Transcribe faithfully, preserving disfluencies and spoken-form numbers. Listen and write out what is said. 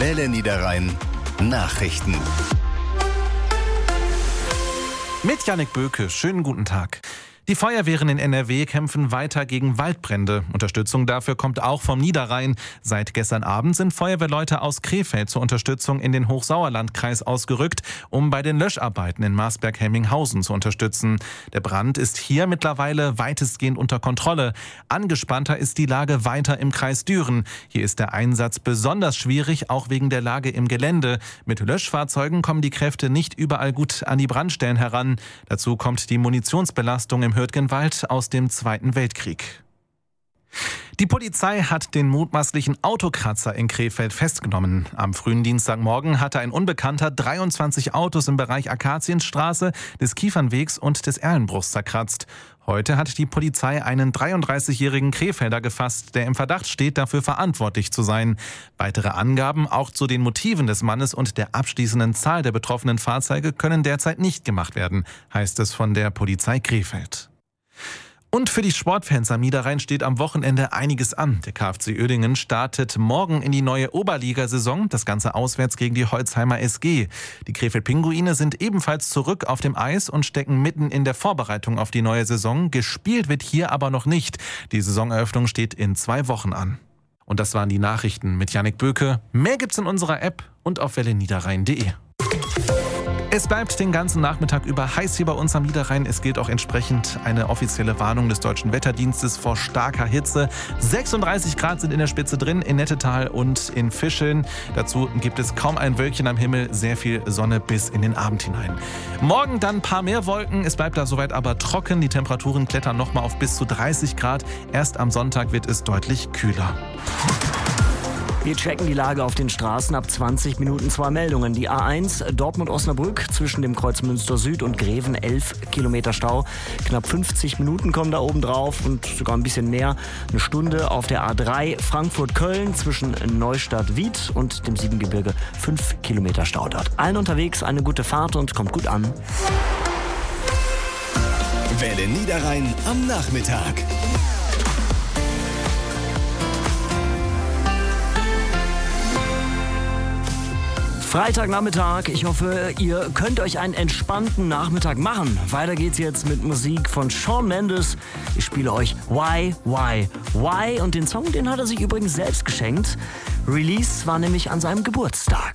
Welle Niederrhein Nachrichten. Mit Jannik Böke, schönen guten Tag. Die Feuerwehren in N R W kämpfen weiter gegen Waldbrände. Unterstützung dafür kommt auch vom Niederrhein. Seit gestern Abend sind Feuerwehrleute aus Krefeld zur Unterstützung in den Hochsauerlandkreis ausgerückt, um bei den Löscharbeiten in Marsberg-Helminghausen zu unterstützen. Der Brand ist hier mittlerweile weitestgehend unter Kontrolle. Angespannter ist die Lage weiter im Kreis Düren. Hier ist der Einsatz besonders schwierig, auch wegen der Lage im Gelände. Mit Löschfahrzeugen kommen die Kräfte nicht überall gut an die Brandstellen heran. Dazu kommt die Munitionsbelastung im Hürtgenwald aus dem Zweiten Weltkrieg. Die Polizei hat den mutmaßlichen Autokratzer in Krefeld festgenommen. Am frühen Dienstagmorgen hatte ein Unbekannter dreiundzwanzig Autos im Bereich Akazienstraße, des Kiefernwegs und des Erlenbruchs zerkratzt. Heute hat die Polizei einen dreiunddreißigjährigen Krefelder gefasst, der im Verdacht steht, dafür verantwortlich zu sein. Weitere Angaben auch zu den Motiven des Mannes und der abschließenden Zahl der betroffenen Fahrzeuge können derzeit nicht gemacht werden, heißt es von der Polizei Krefeld. Und für die Sportfans am Niederrhein steht am Wochenende einiges an. Der K F C Uerdingen startet morgen in die neue Oberligasaison, das Ganze auswärts gegen die Holzheimer S G. Die Krefeld-Pinguine sind ebenfalls zurück auf dem Eis und stecken mitten in der Vorbereitung auf die neue Saison. Gespielt wird hier aber noch nicht. Die Saisoneröffnung steht in zwei Wochen an. Und das waren die Nachrichten mit Jannik Böke. Mehr gibt's in unserer App und auf welle niederrhein punkt de. Es bleibt den ganzen Nachmittag über heiß hier bei uns am Niederrhein. Es gilt auch entsprechend eine offizielle Warnung des Deutschen Wetterdienstes vor starker Hitze. sechsunddreißig Grad sind in der Spitze drin, in Nettetal und in Fischeln. Dazu gibt es kaum ein Wölkchen am Himmel, sehr viel Sonne bis in den Abend hinein. Morgen dann ein paar mehr Wolken, es bleibt da soweit aber trocken. Die Temperaturen klettern nochmal auf bis zu dreißig Grad. Erst am Sonntag wird es deutlich kühler. Wir checken die Lage auf den Straßen. Ab zwanzig Minuten zwei Meldungen. Die A eins Dortmund-Osnabrück zwischen dem Kreuz Münster Süd und Greven elf Kilometer Stau. Knapp fünfzig Minuten kommen da oben drauf und sogar ein bisschen mehr. Eine Stunde auf der A drei Frankfurt-Köln zwischen Neustadt-Wied und dem Siebengebirge. fünf Kilometer Stau dort. Allen unterwegs eine gute Fahrt und kommt gut an. Welle Niederrhein am Nachmittag. Freitagnachmittag. Ich hoffe, ihr könnt euch einen entspannten Nachmittag machen. Weiter geht's jetzt mit Musik von Shawn Mendes. Ich spiele euch Why, Why, Why. Und den Song, den hat er sich übrigens selbst geschenkt. Release war nämlich an seinem Geburtstag.